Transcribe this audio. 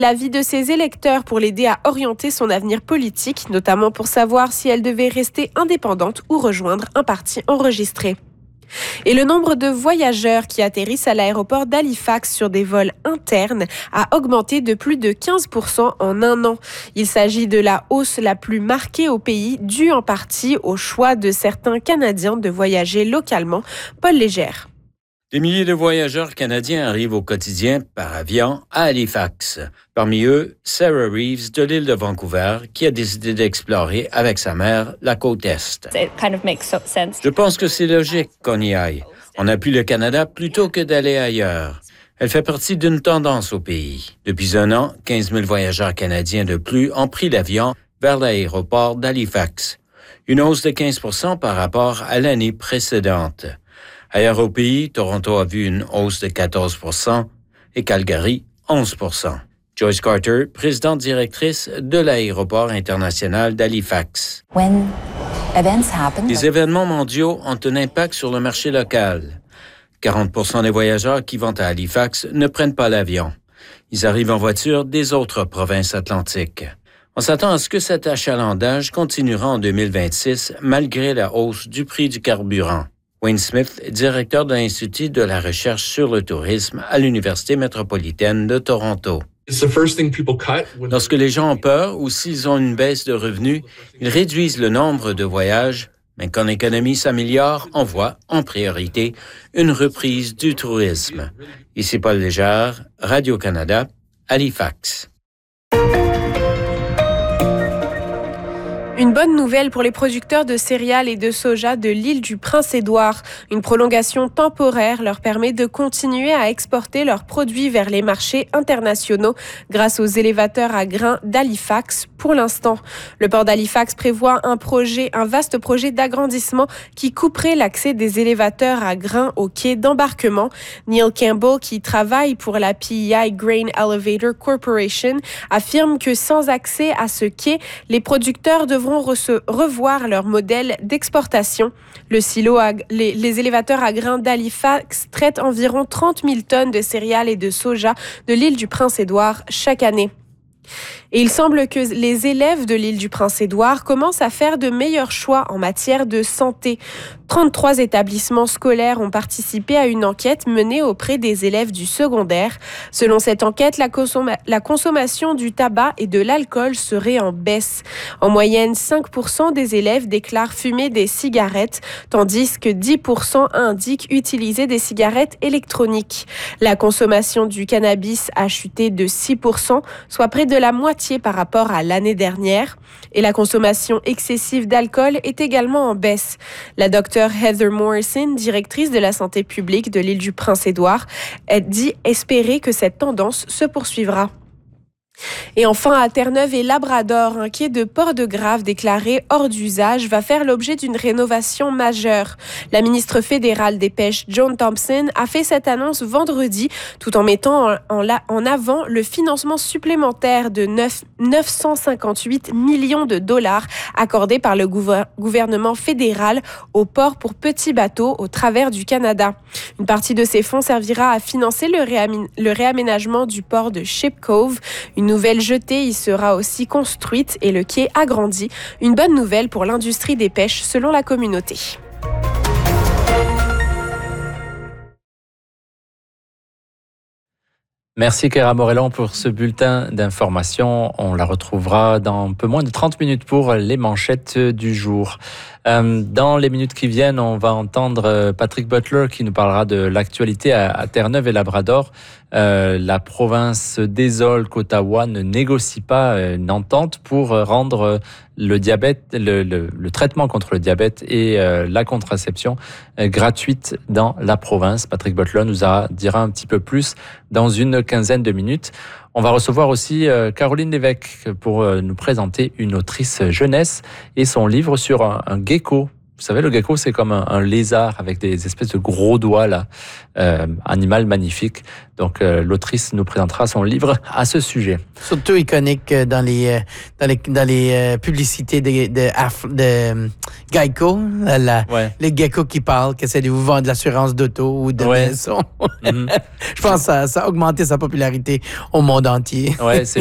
l'avis de ses électeurs pour l'aider à orienter son avenir politique, notamment pour savoir si elle devait rester indépendante ou rejoindre un parti enregistré. Et le nombre de voyageurs qui atterrissent à l'aéroport d'Halifax sur des vols internes a augmenté de plus de 15% en un an. Il s'agit de la hausse la plus marquée au pays, due en partie au choix de certains Canadiens de voyager localement. Paul Légère. Des milliers de voyageurs canadiens arrivent au quotidien par avion à Halifax. Parmi eux, Sarah Reeves de l'île de Vancouver qui a décidé d'explorer avec sa mère la côte Est. Je pense que c'est logique qu'on y aille. On appuie le Canada plutôt que d'aller ailleurs. Elle fait partie d'une tendance au pays. Depuis un an, 15 000 voyageurs canadiens de plus ont pris l'avion vers l'aéroport d'Halifax. Une hausse de 15% par rapport à l'année précédente. Ailleurs au pays, Toronto a vu une hausse de 14% et Calgary, 11%. Joyce Carter, présidente directrice de l'aéroport international d'Halifax. Les événements mondiaux ont un impact sur le marché local. 40% des voyageurs qui vont à Halifax ne prennent pas l'avion. Ils arrivent en voiture des autres provinces atlantiques. On s'attend à ce que cet achalandage continuera en 2026 malgré la hausse du prix du carburant. Wayne Smith, directeur de l'Institut de la recherche sur le tourisme à l'Université métropolitaine de Toronto. Lorsque les gens ont peur ou s'ils ont une baisse de revenus, ils réduisent le nombre de voyages, mais quand l'économie s'améliore, on voit, en priorité, une reprise du tourisme. Ici Paul Légère, Radio-Canada, Halifax. Une bonne nouvelle pour les producteurs de céréales et de soja de l'île du Prince-Édouard. Une prolongation temporaire leur permet de continuer à exporter leurs produits vers les marchés internationaux grâce aux élévateurs à grains d'Halifax pour l'instant. Le port d'Halifax prévoit un vaste projet d'agrandissement qui couperait l'accès des élévateurs à grains au quai d'embarquement. Neil Campbell, qui travaille pour la PEI Grain Elevator Corporation, affirme que sans accès à ce quai, les producteurs devront revoir leur modèle d'exportation. Les élévateurs à grains d'Halifax traitent environ 30 000 tonnes de céréales et de soja de l'île du Prince-Édouard chaque année. Et il semble que les élèves de l'île du Prince-Édouard commencent à faire de meilleurs choix en matière de santé. 33 établissements scolaires ont participé à une enquête menée auprès des élèves du secondaire. Selon cette enquête, la consommation du tabac et de l'alcool serait en baisse. En moyenne, 5% des élèves déclarent fumer des cigarettes, tandis que 10% indiquent utiliser des cigarettes électroniques. La consommation du cannabis a chuté de 6%, soit près de la moitié par rapport à l'année dernière. Et la consommation excessive d'alcool est également en baisse. La docteure Heather Morrison, directrice de la santé publique de l'île du Prince-Édouard, dit espérer que cette tendance se poursuivra. Et enfin, à Terre-Neuve et Labrador, un quai de Port-de-Grave déclaré hors d'usage va faire l'objet d'une rénovation majeure. La ministre fédérale des Pêches, Joan Thompson, a fait cette annonce vendredi, tout en mettant en avant le financement supplémentaire de 958 millions de dollars accordé par le gouvernement fédéral au port pour petits bateaux au travers du Canada. Une partie de ces fonds servira à financer le réaménagement du port de Ship Cove. Une nouvelle jetée y sera aussi construite et le quai agrandi. Une bonne nouvelle pour l'industrie des pêches selon la communauté. Merci Kéra Morellon pour ce bulletin d'information. On la retrouvera dans un peu moins de 30 minutes pour les manchettes du jour. Dans les minutes qui viennent, on va entendre Patrick Butler qui nous parlera de l'actualité à Terre-Neuve et Labrador. La province désole qu'Ottawa ne négocie pas une entente pour rendre le diabète, le traitement contre le diabète et la contraception gratuite dans la province. Patrick Butler nous dira un petit peu plus dans une quinzaine de minutes. On va recevoir aussi Caroline Lévesque pour nous présenter une autrice jeunesse et son livre sur un gecko. Vous savez, le gecko, c'est comme un lézard avec des espèces de gros doigts, là. Animal magnifique. Donc, l'autrice nous présentera son livre à ce sujet. Surtout iconique dans les publicités de Geico. Les geckos qui parlent, qui essaient de vous vendre de l'assurance d'auto ou de maison. Je pense que ça a augmenté sa popularité au monde entier. Ouais, c'est